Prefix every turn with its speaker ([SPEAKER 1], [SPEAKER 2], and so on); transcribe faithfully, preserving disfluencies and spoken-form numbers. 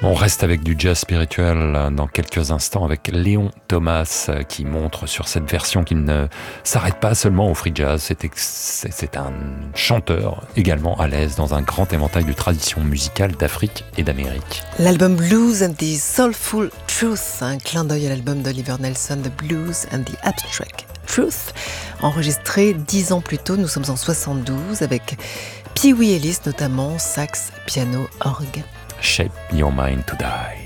[SPEAKER 1] On reste avec du jazz spirituel dans quelques instants avec Léon Thomas qui montre sur cette version qu'il ne s'arrête pas seulement au free jazz. C'est, ex- c'est un chanteur également à l'aise dans un grand éventail de traditions musicales d'Afrique et d'Amérique.
[SPEAKER 2] L'album Blues and the Soulful Truth, un clin d'œil à l'album d'Oliver Nelson, The Blues and the Abstract Truth, enregistré dix ans plus tôt. Nous sommes en soixante-douze avec Pee Wee Ellis notamment, sax, piano, orgue.
[SPEAKER 1] Shape Your Mind to Die.